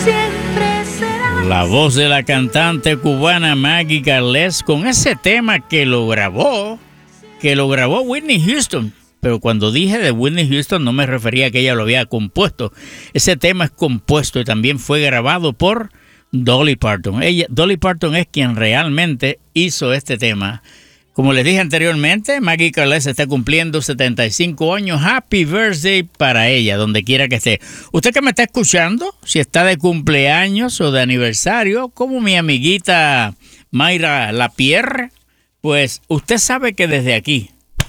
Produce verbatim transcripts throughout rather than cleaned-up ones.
siempre serás. La voz de la cantante cubana Maggie Carles con ese tema que lo grabó, que lo grabó Whitney Houston. Pero cuando dije de Whitney Houston no me refería a que ella lo había compuesto. Ese tema es compuesto y también fue grabado por Dolly Parton. Ella, Dolly Parton es quien realmente hizo este tema. Como les dije anteriormente, Maggie Carles está cumpliendo setenta y cinco años. Happy birthday para ella, donde quiera que esté. Usted que me está escuchando, si está de cumpleaños o de aniversario, como mi amiguita Mayra Lapierre, pues usted sabe que desde aquí,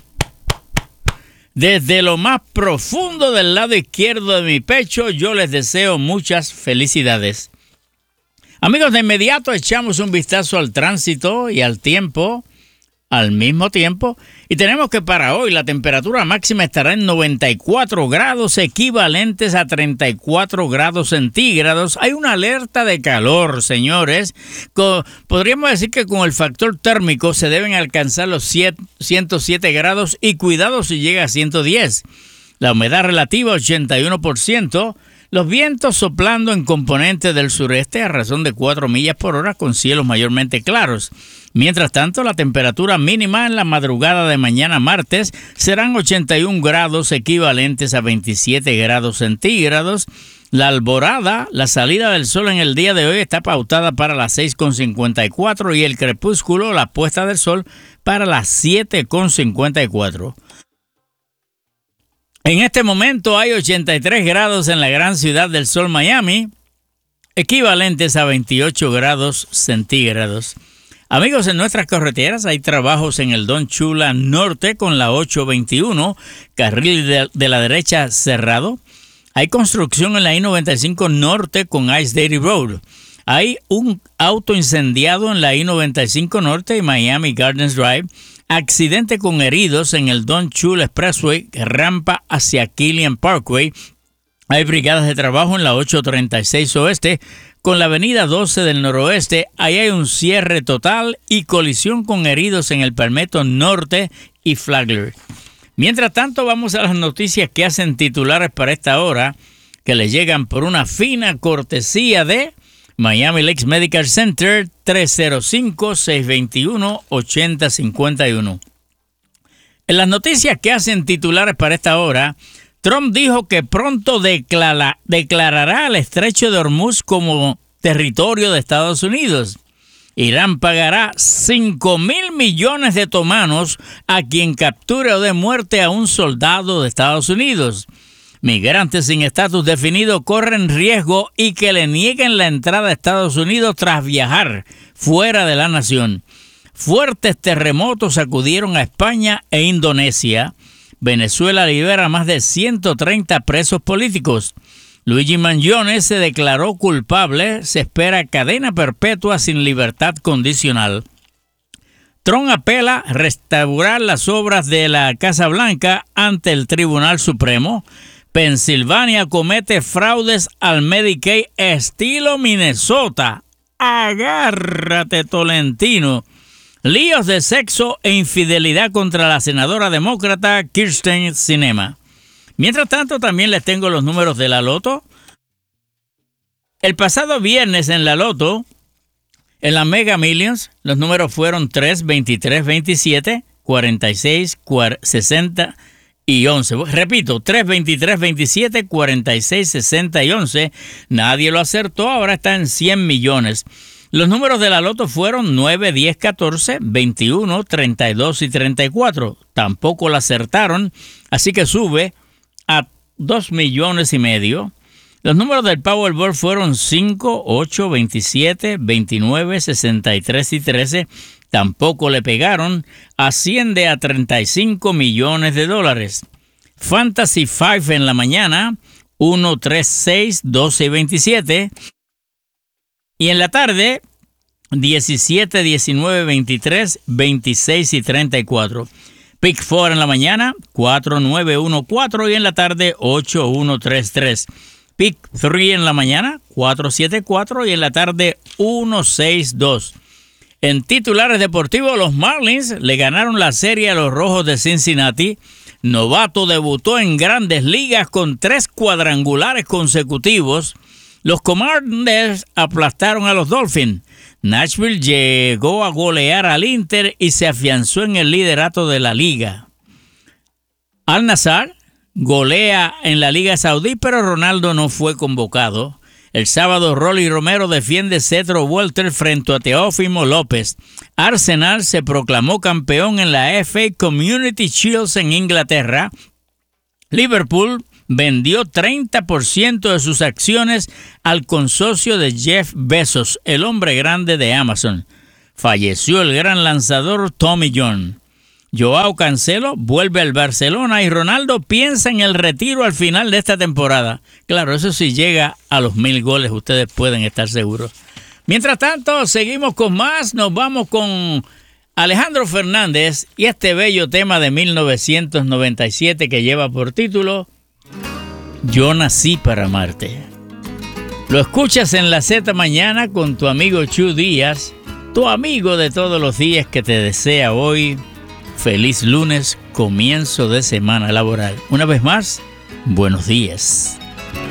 desde lo más profundo del lado izquierdo de mi pecho, yo les deseo muchas felicidades. Amigos, de inmediato echamos un vistazo al tránsito y al tiempo al mismo tiempo, y tenemos que para hoy la temperatura máxima estará en noventa y cuatro grados, equivalentes a treinta y cuatro grados centígrados. Hay una alerta de calor, señores. Con, podríamos decir que con el factor térmico se deben alcanzar los ciento siete grados, y cuidado si llega a ciento diez. La humedad relativa ochenta y uno por ciento. Los vientos soplando en componente del sureste a razón de cuatro millas por hora con cielos mayormente claros. Mientras tanto, la temperatura mínima en la madrugada de mañana martes serán ochenta y un grados, equivalentes a veintisiete grados centígrados. La alborada, la salida del sol en el día de hoy, está pautada para las seis con cincuenta y cuatro y el crepúsculo, la puesta del sol, para las siete con cincuenta y cuatro. En este momento hay ochenta y tres grados en la gran ciudad del sol, Miami, equivalentes a veintiocho grados centígrados. Amigos, en nuestras carreteras hay trabajos en el Don Chula Norte con la ocho veintiuno, carril de, de la derecha cerrado. Hay construcción en la I noventa y cinco Norte con Ice Dairy Road. Hay un auto incendiado en la I noventa y cinco Norte y Miami Gardens Drive. Accidente con heridos en el Don Chula Expressway, rampa hacia Killian Parkway. Hay brigadas de trabajo en la ocho treinta y seis Oeste con la avenida doce del Noroeste. Ahí hay un cierre total y colisión con heridos en el Palmetto Norte y Flagler. Mientras tanto, vamos a las noticias que hacen titulares para esta hora, que les llegan por una fina cortesía de Miami Lakes Medical Center, tres cero cinco, seis dos uno, ocho cero cinco uno. En las noticias que hacen titulares para esta hora, Trump dijo que pronto declara, declarará el estrecho de Hormuz como territorio de Estados Unidos. Irán pagará cinco mil millones de otomanos a quien capture o dé muerte a un soldado de Estados Unidos. Migrantes sin estatus definido corren riesgo y que le nieguen la entrada a Estados Unidos tras viajar fuera de la nación. Fuertes terremotos sacudieron a España e Indonesia. Venezuela libera a más de ciento treinta presos políticos. Luigi Mangione se declaró culpable. Se espera cadena perpetua sin libertad condicional. Trump apela a restaurar las obras de la Casa Blanca ante el Tribunal Supremo. Pensilvania comete fraudes al Medicaid estilo Minnesota. Agárrate, Tolentino. Líos de sexo e infidelidad contra la senadora demócrata Kyrsten Sinema. Mientras tanto, también les tengo los números de la Loto. El pasado viernes en la Loto, en la Mega Millions, los números fueron tres, veintitrés, veintisiete, cuarenta y seis, sesenta y once. Repito, tres, veintitrés, veintisiete, cuarenta y seis, sesenta y once. Nadie lo acertó, ahora está en cien millones. Los números de la Loto fueron nueve, diez, catorce, veintiuno, treinta y dos y treinta y cuatro. Tampoco la acertaron, así que sube a dos millones y medio. Los números del Powerball fueron cinco, ocho, veintisiete, veintinueve, sesenta y tres y trece. Tampoco le pegaron. Asciende a treinta y cinco millones de dólares. Fantasy cinco en la mañana, uno, tres, seis, doce y veintisiete. Y en la tarde, diecisiete, diecinueve, veintitrés, veintiséis y treinta y cuatro. Pick cuatro en la mañana, cuatro, nueve, uno, cuatro. Y en la tarde, ocho, uno, tres, tres. Pick tres en la mañana, cuatro, siete, cuatro. Y en la tarde, uno, seis, dos. En titulares deportivos, los Marlins le ganaron la serie a los Rojos de Cincinnati. Novato debutó en Grandes Ligas con tres cuadrangulares consecutivos. Los Commanders aplastaron a los Dolphins. Nashville llegó a golear al Inter y se afianzó en el liderato de la liga. Al-Nassr golea en la Liga Saudí, pero Ronaldo no fue convocado. El sábado, Rolly Romero defiende cetro welter frente a Teófimo López. Arsenal se proclamó campeón en la F A Community Shield en Inglaterra. Liverpool vendió treinta por ciento de sus acciones al consorcio de Jeff Bezos, el hombre grande de Amazon. Falleció el gran lanzador Tommy John. Joao Cancelo vuelve al Barcelona y Ronaldo piensa en el retiro al final de esta temporada. Claro, eso sí llega a los mil goles, ustedes pueden estar seguros. Mientras tanto, seguimos con más. Nos vamos con Alejandro Fernández y este bello tema de mil novecientos noventa y siete que lleva por título Yo nací para amarte. Lo escuchas en la Z Mañana con tu amigo Chu Díaz, tu amigo de todos los días que te desea hoy feliz lunes, comienzo de semana laboral. Una vez más, buenos días.